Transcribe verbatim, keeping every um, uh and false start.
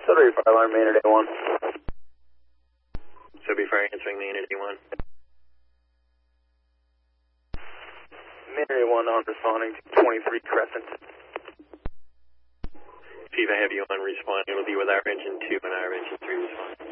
Sudbury Fire Alarm, Manor Day one. Sudbury Fire answering Manor Day one. Manor Day one on responding to twenty-three Crescent. Chief, I have you on responding. It'll be with our engine two and our engine three responding.